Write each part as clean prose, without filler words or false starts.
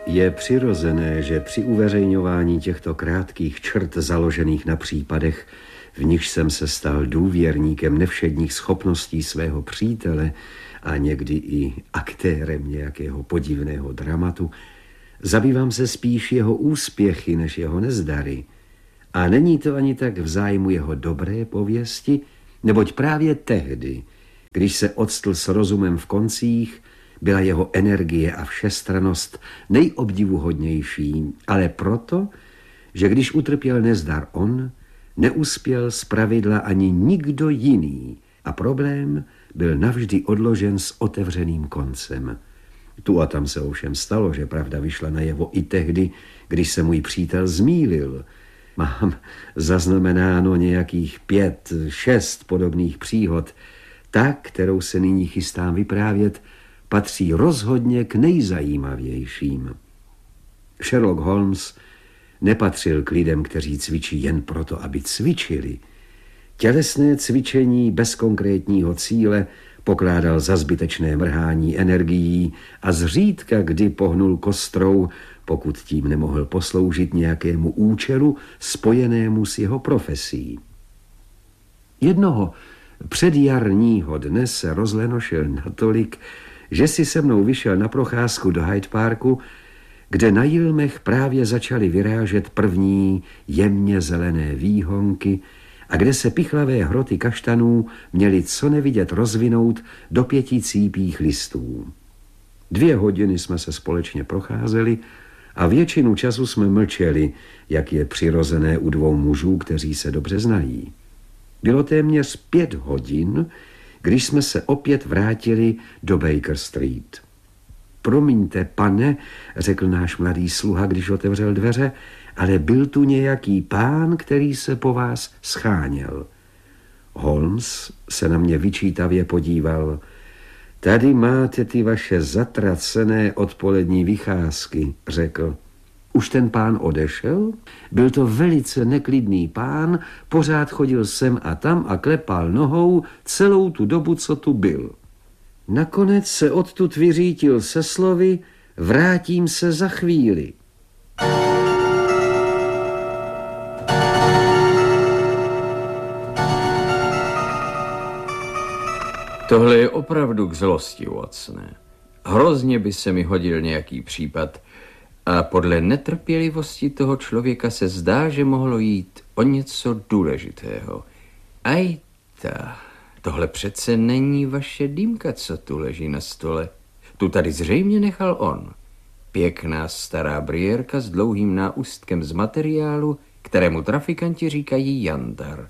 Je přirozené, že při uveřejňování těchto krátkých črt založených na případech, v nichž jsem se stal důvěrníkem nevšedních schopností svého přítele a někdy i aktérem nějakého podivného dramatu, zabývám se spíš jeho úspěchy než jeho nezdary. A není to ani tak v zájmu jeho dobré pověsti, neboť právě tehdy, když se octl s rozumem v koncích, byla jeho energie a všestrannost nejobdivuhodnější, ale proto, že když utrpěl nezdar on, neuspěl zpravidla ani nikdo jiný a problém byl navždy odložen s otevřeným koncem. Tu a tam se ovšem stalo, že pravda vyšla najevo i tehdy, když se můj přítel zmýlil. Mám zaznamenáno nějakých 5-6 podobných příhod. Ta, kterou se nyní chystám vyprávět, patří rozhodně k nejzajímavějším. Sherlock Holmes nepatřil k lidem, kteří cvičí jen proto, aby cvičili. Tělesné cvičení bez konkrétního cíle pokládal za zbytečné mrhání energií a zřídka kdy pohnul kostrou, pokud tím nemohl posloužit nějakému účelu spojenému s jeho profesí. Jednoho předjarního dne se rozlenošil natolik, že si se mnou vyšel na procházku do Hyde Parku, kde na jilmech právě začaly vyrážet první jemně zelené výhonky a kde se pichlavé hroty kaštanů měly co nevidět rozvinout do 5 cípých listů. 2 hodiny jsme se společně procházeli a většinu času jsme mlčeli, jak je přirozené u 2 mužů, kteří se dobře znají. Bylo téměř 5 hodin, když jsme se opět vrátili do Baker Street. Promiňte, pane, řekl náš mladý sluha, když otevřel dveře, ale byl tu nějaký pán, který se po vás scháněl. Holmes se na mě vyčítavě podíval. Tady máte ty vaše zatracené odpolední vycházky, řekl. Už ten pán odešel? Byl to velice neklidný pán, pořád chodil sem a tam a klepal nohou celou tu dobu, co tu byl. Nakonec se odtud vyřítil se slovy: vrátím se za chvíli. Tohle je opravdu k zlosti, Watsone. Hrozně by se mi hodil nějaký případ a podle netrpělivosti toho člověka se zdá, že mohlo jít o něco důležitého. Ajta, tohle přece není vaše dýmka, co tu leží na stole. Tu tady zřejmě nechal on. Pěkná stará briérka s dlouhým náustkem z materiálu, kterému trafikanti říkají jandar.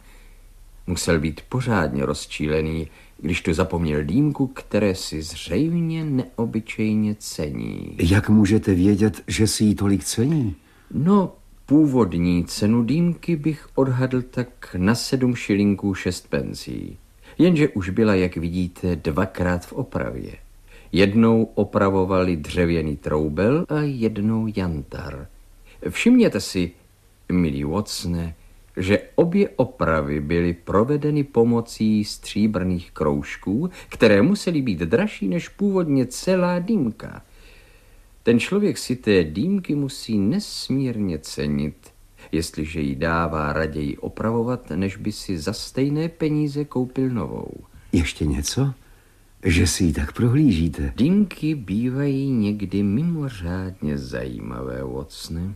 Musel být pořádně rozčílený, když tu zapomněl dýmku, které si zřejmě neobyčejně cení. Jak můžete vědět, že si ji tolik cení? No, původní cenu dýmky bych odhadl tak na 7 šilinků 6 pencí. Jenže už byla, jak vidíte, 2krát v opravě. Jednou opravovali dřevěný troubel a jednou jantar. Všimněte si, milý Watsone, že obě opravy byly provedeny pomocí stříbrných kroužků, které musely být dražší než původně celá dýmka. Ten člověk si té dýmky musí nesmírně cenit, jestliže ji dává raději opravovat, než by si za stejné peníze koupil novou. Ještě něco? Že si ji tak prohlížíte? Dýmky bývají někdy mimořádně zajímavé, Watsone.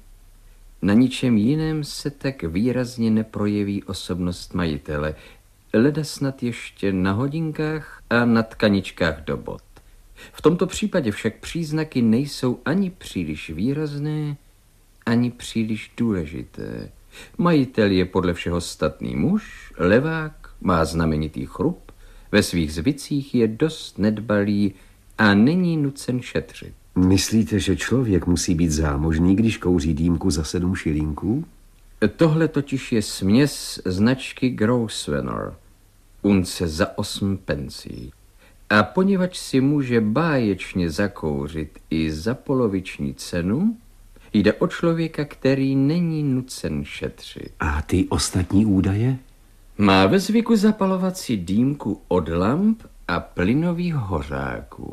Na ničem jiném se tak výrazně neprojeví osobnost majitele, leda snad ještě na hodinkách a na tkaničkách do bot. V tomto případě však příznaky nejsou ani příliš výrazné, ani příliš důležité. Majitel je podle všeho statný muž, levák, má znamenitý chrup, ve svých zvicích je dost nedbalý a není nucen šetřit. Myslíte, že člověk musí být zámožný, když kouří dýmku za 7 šilinků? Tohle totiž je směs značky Grosvenor, unce za 8 pencí. A poněvadž si může báječně zakouřit i za poloviční cenu, jde o člověka, který není nucen šetřit. A ty ostatní údaje? Má ve zvyku zapalovat si dýmku od lamp a plynových hořáků.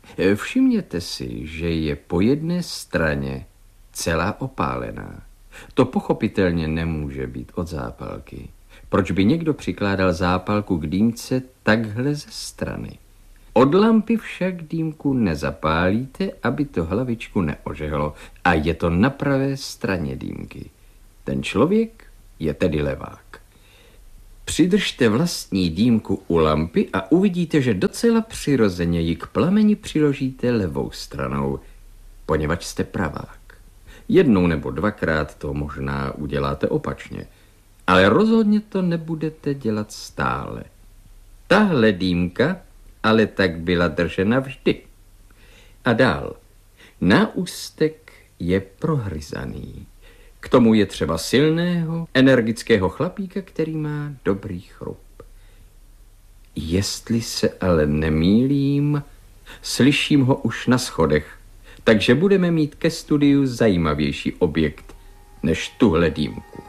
Všimněte si, že je po jedné straně celá opálená. To pochopitelně nemůže být od zápalky. Proč by někdo přikládal zápalku k dýmce takhle ze strany? Od lampy však dýmku nezapálíte, aby to hlavičku neožehlo, a je to na pravé straně dýmky. Ten člověk je tedy levák. Přidržte vlastní dýmku u lampy a uvidíte, že docela přirozeně ji k plameni přiložíte levou stranou, poněvadž jste pravák. Jednou nebo dvakrát to možná uděláte opačně, ale rozhodně to nebudete dělat stále. Tahle dýmka ale tak byla držena vždy. A dál. Náustek je prohryzaný. K tomu je třeba silného, energického chlapíka, který má dobrý chrup. Jestli se ale nemýlím, slyším ho už na schodech, takže budeme mít ke studiu zajímavější objekt než tuhle dýmku.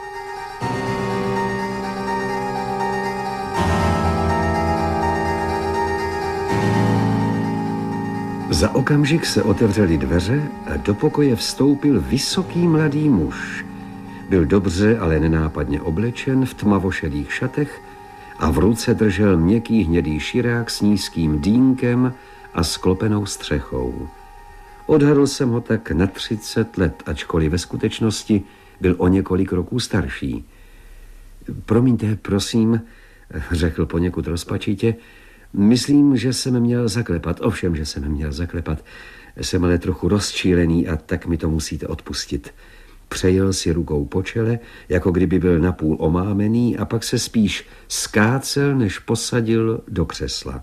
Za okamžik se otevřely dveře a do pokoje vstoupil vysoký mladý muž. Byl dobře, ale nenápadně oblečen v tmavošedých šatech a v ruce držel měkký hnědý širák s nízkým dýnkem a sklopenou střechou. Odhadl jsem ho tak na 30 let, ačkoliv ve skutečnosti byl o několik roků starší. Promiňte, prosím, řekl poněkud rozpačitě, myslím, že jsem měl zaklepat, ovšem, že jsem měl zaklepat. Jsem ale trochu rozčílený a tak mi to musíte odpustit. Přejel si rukou po čele, jako kdyby byl napůl omámený a pak se spíš skácel, než posadil do křesla.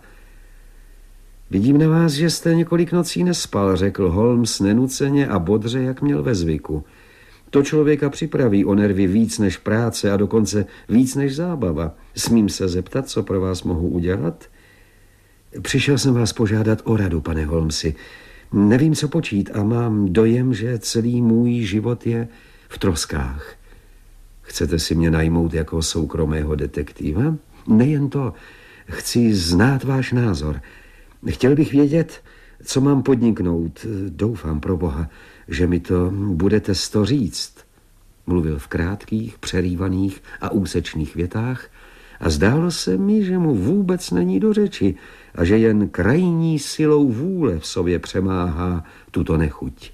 Vidím na vás, že jste několik nocí nespal, řekl Holmes nenuceně a bodře, jak měl ve zvyku. To člověka připraví o nervy víc než práce a dokonce víc než zábava. Smím se zeptat, co pro vás mohu udělat? Přišel jsem vás požádat o radu, pane Holmesi. Nevím, co počít a mám dojem, že celý můj život je v troskách. Chcete si mě najmout jako soukromého detektiva? Nejen to, chci znát váš názor. Chtěl bych vědět, co mám podniknout. Doufám, pro Boha, že mi to budete sto říct. Mluvil v krátkých, přerývaných a úsečných větách a zdálo se mi, že mu vůbec není do řeči a že jen krajní silou vůle v sobě přemáhá tuto nechuť.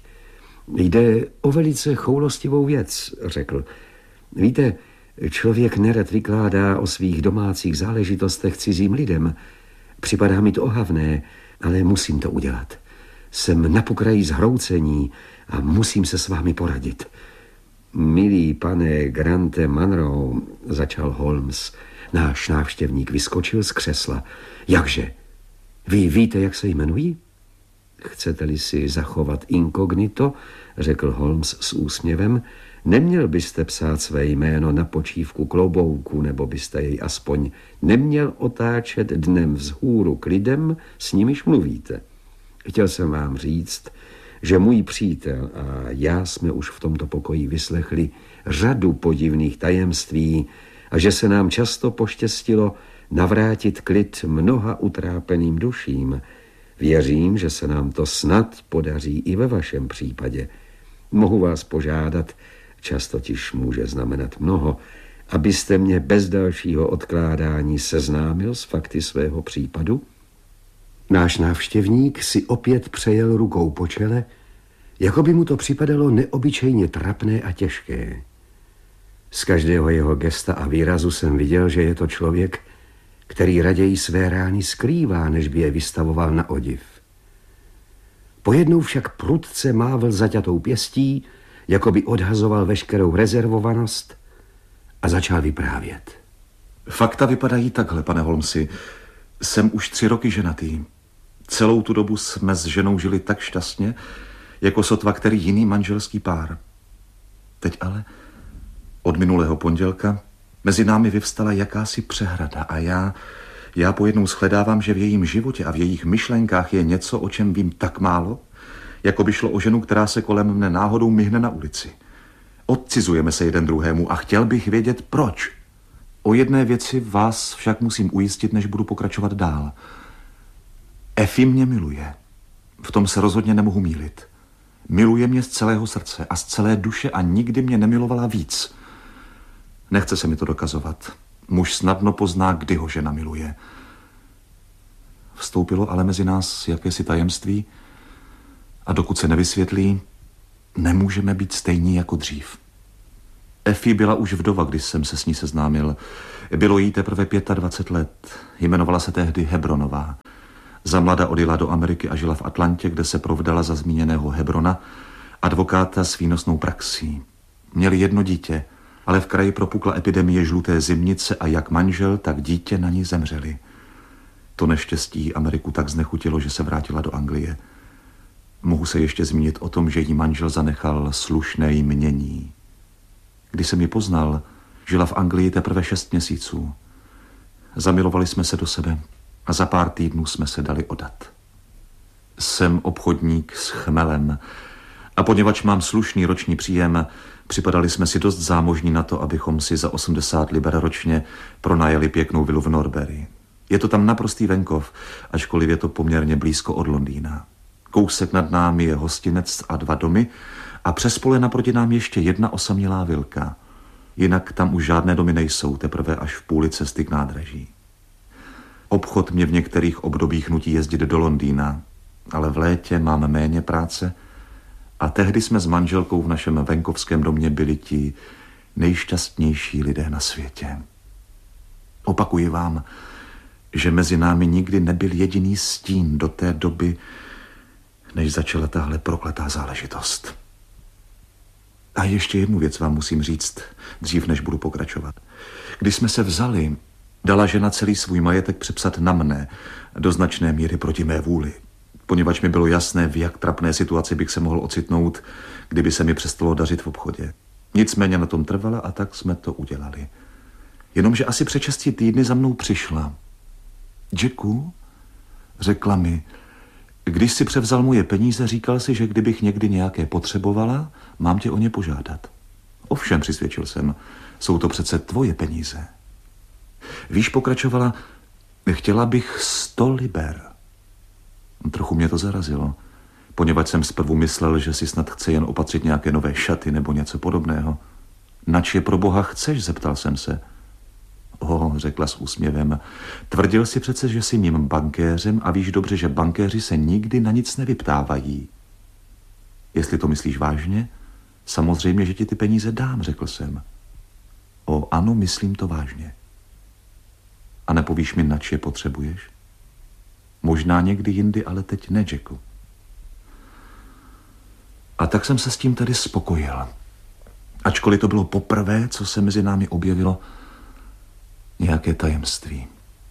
Jde o velice choulostivou věc, řekl. Víte, člověk nerad vykládá o svých domácích záležitostech cizím lidem. Připadá mi to ohavné, ale musím to udělat. Jsem na pokraji zhroucení a musím se s vámi poradit. Milý pane Grante Munro, začal Holmes. Náš návštěvník vyskočil z křesla. Jakže? Vy víte, jak se jmenují? Chcete-li si zachovat inkognito, řekl Holmes s úsměvem, neměl byste psát své jméno na počívku klobouku, nebo byste jej aspoň neměl otáčet dnem vzhůru k lidem, s nimiž mluvíte. Chtěl jsem vám říct, že můj přítel a já jsme už v tomto pokoji vyslechli řadu podivných tajemství a že se nám často poštěstilo navrátit klid mnoha utrápeným duším. Věřím, že se nám to snad podaří i ve vašem případě. Mohu vás požádat, čas totiž může znamenat mnoho, abyste mě bez dalšího odkládání seznámil s fakty svého případu? Náš návštěvník si opět přejel rukou po čele, jako by mu to připadalo neobyčejně trapné a těžké. Z každého jeho gesta a výrazu jsem viděl, že je to člověk, který raději své rány skrývá, než by je vystavoval na odiv. Pojednou však prudce mávl zaťatou pěstí, jako by odhazoval veškerou rezervovanost a začal vyprávět. Fakta vypadají takhle, pane Holmesi. Jsem už 3 roky ženatý. Celou tu dobu jsme s ženou žili tak šťastně, jako sotva který jiný manželský pár. Teď ale od minulého pondělka mezi námi vyvstala jakási přehrada a já pojednou shledávám, že v jejím životě a v jejich myšlenkách je něco, o čem vím tak málo, jako by šlo o ženu, která se kolem mne náhodou myhne na ulici. Odcizujeme se jeden druhému a chtěl bych vědět, proč. O jedné věci vás však musím ujistit, než budu pokračovat dál. Effie mě miluje. V tom se rozhodně nemohu mýlit. Miluje mě z celého srdce a z celé duše a nikdy mě nemilovala víc. Nechce se mi to dokazovat. Muž snadno pozná, kdy ho žena miluje. Vstoupilo ale mezi nás jakési tajemství a dokud se nevysvětlí, nemůžeme být stejní jako dřív. Effie byla už vdova, když jsem se s ní seznámil. Bylo jí teprve 25 let. Jmenovala se tehdy Hebronová. Za mlada odjela do Ameriky a žila v Atlantě, kde se provdala za zmíněného Hebrona, advokáta s výnosnou praxí. Měli jedno dítě, ale v kraji propukla epidemie žluté zimnice a jak manžel, tak dítě na ní zemřeli. To neštěstí Ameriku tak znechutilo, že se vrátila do Anglie. Mohu se ještě zmínit o tom, že jí manžel zanechal slušné jmění. Když jsem ji poznal, žila v Anglii teprve 6 měsíců. Zamilovali jsme se do sebe a za pár týdnů jsme se dali oddat. Jsem obchodník s chmelem a poněvadž mám slušný roční příjem, připadali jsme si dost zámožní na to, abychom si za 80 liber ročně pronajali pěknou vilu v Norbury. Je to tam naprostý venkov, ačkoliv je to poměrně blízko od Londýna. Kousek nad námi je hostinec a 2 domy a přes pole naproti nám ještě jedna osamělá vilka. Jinak tam už žádné domy nejsou, teprve až v půli cesty k nádraží. Obchod mě v některých obdobích nutí jezdit do Londýna, ale v létě mám méně práce a tehdy jsme s manželkou v našem venkovském domě byli ti nejšťastnější lidé na světě. Opakuji vám, že mezi námi nikdy nebyl jediný stín do té doby, než začala tahle prokletá záležitost. A ještě jednu věc vám musím říct, dřív než budu pokračovat. Když jsme se vzali, dala žena celý svůj majetek přepsat na mne, do značné míry proti mé vůli, poněvadž mi bylo jasné, v jak trapné situaci bych se mohl ocitnout, kdyby se mi přestalo dařit v obchodě. Nicméně na tom trvala a tak jsme to udělali. Jenomže asi před 6 týdny za mnou přišla. Jacku, řekla mi, když si převzal moje peníze, říkal si, že kdybych někdy nějaké potřebovala, mám tě o ně požádat. Ovšem, přisvědčil jsem, jsou to přece tvoje peníze. Víš, pokračovala, chtěla bych 100 liber. Trochu mě to zarazilo, poněvadž jsem zprvu myslel, že si snad chce jen opatřit nějaké nové šaty nebo něco podobného. Nač je pro Boha chceš, zeptal jsem se. Řekla s úsměvem, tvrdil si přece, že jsi mým bankéřem a víš dobře, že bankéři se nikdy na nic nevyptávají. Jestli to myslíš vážně, samozřejmě, že ti ty peníze dám, řekl jsem. Ano, myslím to vážně. A nepovíš mi, nač je potřebuješ? Možná někdy jindy, ale teď ne, Jacku. A tak jsem se s tím tedy spokojil. Ačkoliv to bylo poprvé, co se mezi námi objevilo nějaké tajemství.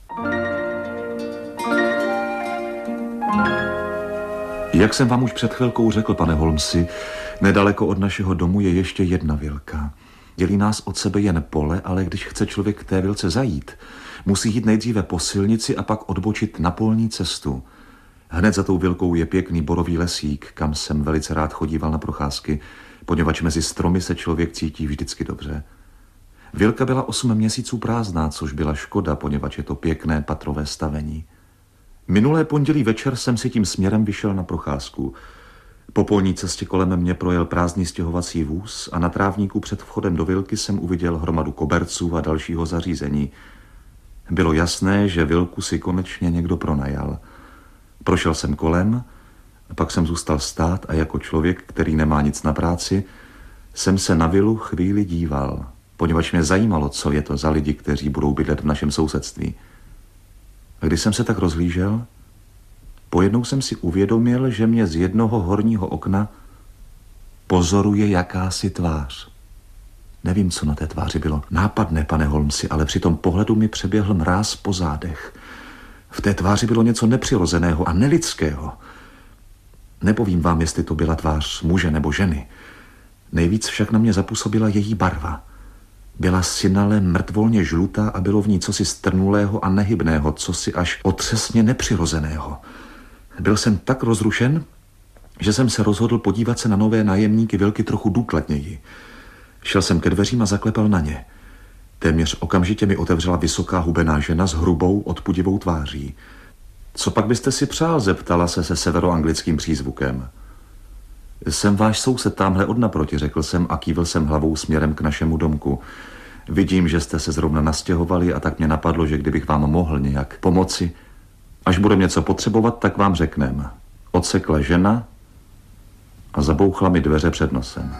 Jak jsem vám už před chvilkou řekl, pane Holmesi, nedaleko od našeho domu je ještě jedna vilka. Dělí nás od sebe jen pole, ale když chce člověk k té vilce zajít, musí jít nejdříve po silnici a pak odbočit na polní cestu. Hned za tou vilkou je pěkný borový lesík, kam jsem velice rád chodíval na procházky, poněvadž mezi stromy se člověk cítí vždycky dobře. Vilka byla 8 měsíců prázdná, což byla škoda, poněvadž je to pěkné patrové stavení. Minulé pondělí večer jsem si tím směrem vyšel na procházku. Po polní cestě kolem mě projel prázdný stěhovací vůz a na trávníku před vchodem do vilky jsem uviděl hromadu koberců a dalšího zařízení. Bylo jasné, že vilku si konečně někdo pronajal. Prošel jsem kolem, pak jsem zůstal stát a jako člověk, který nemá nic na práci, jsem se na vilu chvíli díval, poněvadž mě zajímalo, co je to za lidi, kteří budou bydlet v našem sousedství. A když jsem se tak rozhlížel, pojednou jsem si uvědomil, že mě z jednoho horního okna pozoruje jakási tvář. Nevím, co na té tváři bylo nápadné, pane Holmesi, ale při tom pohledu mi přeběhl mráz po zádech. V té tváři bylo něco nepřirozeného a nelidského. Nepovím vám, jestli to byla tvář muže nebo ženy. Nejvíc však na mě zapůsobila její barva. Byla synale mrtvolně žlutá a bylo v ní cosi strnulého a nehybného, cosi až otřesně nepřirozeného. Byl jsem tak rozrušen, že jsem se rozhodl podívat se na nové nájemníky vilky trochu důkladněji. Šel jsem ke dveřím a zaklepal na ně. Téměř okamžitě mi otevřela vysoká hubená žena s hrubou, odpudivou tváří. Co pak byste si přál, zeptala se severoanglickým přízvukem. Jsem váš soused tamhle od naproti, řekl jsem a kývil jsem hlavou směrem k našemu domku. Vidím, že jste se zrovna nastěhovali a tak mě napadlo, že kdybych vám mohl nějak pomoci, až budeme něco potřebovat, tak vám řeknem. Odsekla žena a zabouchla mi dveře před nosem.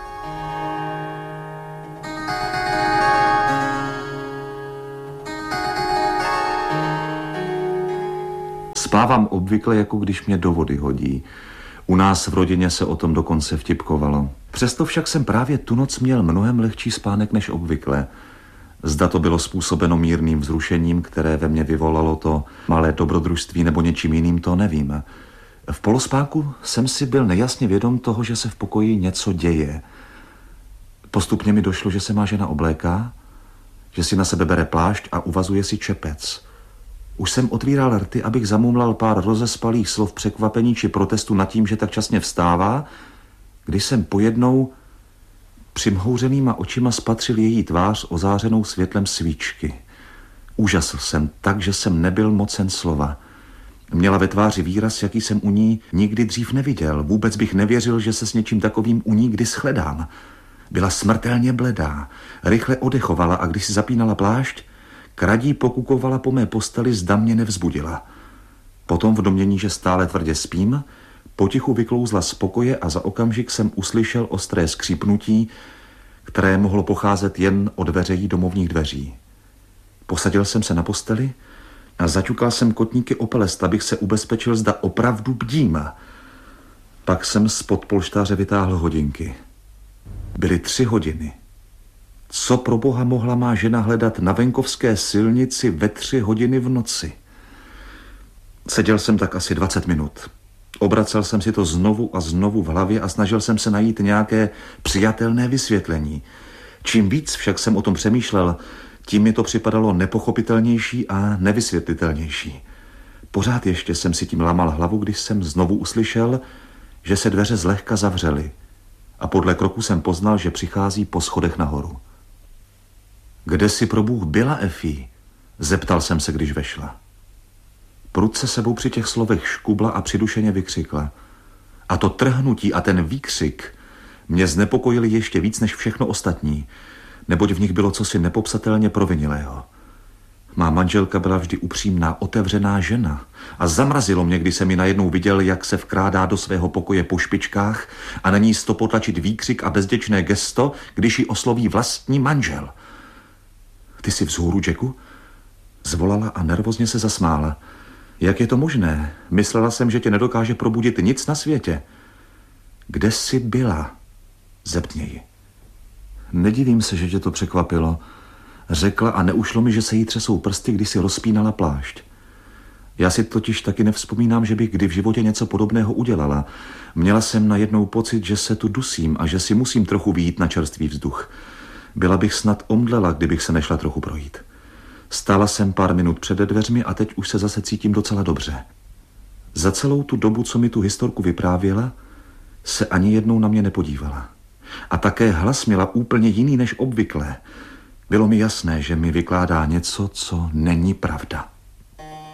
Spávám obvykle, jako když mě do vody hodí. U nás v rodině se o tom dokonce vtipkovalo. Přesto však jsem právě tu noc měl mnohem lehčí spánek než obvykle. Zda to bylo způsobeno mírným vzrušením, které ve mně vyvolalo to malé dobrodružství nebo něčím jiným, to nevím. V polospánku jsem si byl nejasně vědom toho, že se v pokoji něco děje. Postupně mi došlo, že se má žena obléká, že si na sebe bere plášť a uvazuje si čepec. Už jsem otvíral rty, abych zamumlal pár rozespalých slov překvapení či protestu nad tím, že tak časně vstává, když jsem pojednou přimhouřenýma očima spatřil její tvář ozářenou světlem svíčky. Úžasl jsem tak, že jsem nebyl mocen slova. Měla ve tváři výraz, jaký jsem u ní nikdy dřív neviděl. Vůbec bych nevěřil, že se s něčím takovým u ní kdy shledám. Byla smrtelně bledá, rychle odechovala a když si zapínala plášť, kradí pokukovala po mé posteli, zda mě nevzbudila. Potom v domnění, že stále tvrdě spím, potichu vyklouzla z pokoje a za okamžik jsem uslyšel ostré skřípnutí, které mohlo pocházet jen od veřejí domovních dveří. Posadil jsem se na posteli a zaťukal jsem kotníky o pelest, abych se ubezpečil, zda opravdu bdím. Pak jsem spod polštáře vytáhl hodinky. Byly 3 hodiny. Co pro boha mohla má žena hledat na venkovské silnici ve 3 hodiny v noci? Seděl jsem tak asi 20 minut. Obracel jsem si to znovu a znovu v hlavě a snažil jsem se najít nějaké přijatelné vysvětlení. Čím víc však jsem o tom přemýšlel, tím mi to připadalo nepochopitelnější a nevysvětlitelnější. Pořád ještě jsem si tím lámal hlavu, když jsem znovu uslyšel, že se dveře zlehka zavřely a podle kroku jsem poznal, že přichází po schodech nahoru. Kde si pro Bůh byla, Effie? Zeptal jsem se, když vešla. Prudce sebou při těch slovech škubla a přidušeně vykřikla. A to trhnutí a ten výkřik mě znepokojili ještě víc než všechno ostatní, neboť v nich bylo cosi nepopsatelně provinilého. Má manželka byla vždy upřímná, otevřená žena a zamrazilo mě, když jsem ji najednou viděl, jak se vkrádá do svého pokoje po špičkách a na ní stopotlačit výkřik a bezděčné gesto, když ji osloví vlastní manžel. Ty jsi vzhůru, Jacku? Zvolala a nervózně se zasmála. Jak je to možné? Myslela jsem, že tě nedokáže probudit nic na světě. Kde jsi byla? Zeptněji. Nedivím se, že tě to překvapilo. Řekla a neušlo mi, že se jí třesou prsty, když si rozpínala plášť. Já si totiž taky nevzpomínám, že bych kdy v životě něco podobného udělala. Měla jsem najednou pocit, že se tu dusím a že si musím trochu vyjít na čerstvý vzduch. Byla bych snad omdlela, kdybych se nešla trochu projít. Stála jsem pár minut před dveřmi a teď už se zase cítím docela dobře. Za celou tu dobu, co mi tu historku vyprávěla, se ani jednou na mě nepodívala. A také hlas měla úplně jiný než obvykle. Bylo mi jasné, že mi vykládá něco, co není pravda.